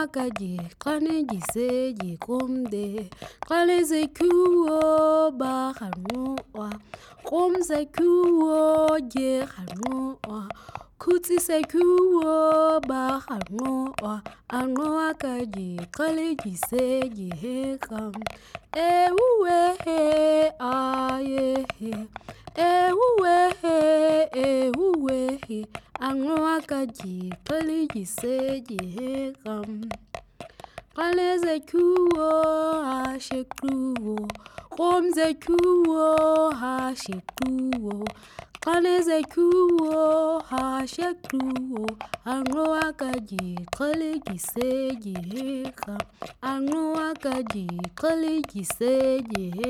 wakaji kane giseji kumde kale zekuo ba hanwa kum zekuo je hanwa kutsi zekuo ba hanwa anwa wakaji kale giseji hekam uwe he aye he uwe he anwa wakaji kale giseji hekam kale zekuo ha shekuo kum zekuo ha shekuo kale zekuo ha shekuo anwa wakaji kale giseji hekam anwa wakaji kale giseji